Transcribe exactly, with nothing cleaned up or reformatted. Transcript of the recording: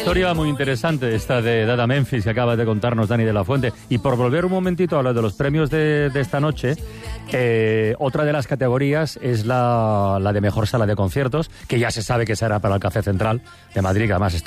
historia muy interesante esta de Dada Memphis que acaba de contarnos Dani de la Fuente. Y por volver un momentito a hablar de los premios de, de esta noche, eh, otra de las categorías es la, la de mejor sala de conciertos, que ya se sabe que será para el Café Central de Madrid, que además está